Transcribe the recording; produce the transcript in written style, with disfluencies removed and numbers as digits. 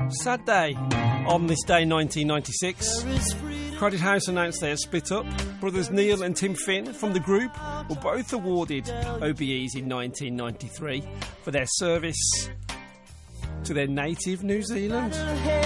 Sad day. On this day, 1996, Crowded House announced they had split up. Brothers Neil and Tim Finn from the group were both awarded OBEs in 1993 for their service to their native New Zealand.